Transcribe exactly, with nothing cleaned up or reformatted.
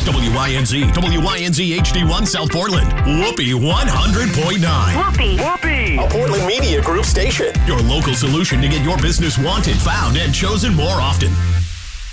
W Y N Z, W Y N Z H D one South Portland, Whoopee one hundred point nine. Whoopee. Whoopee. A Portland Media Group station. Your local solution to get your business wanted, found, and chosen more often.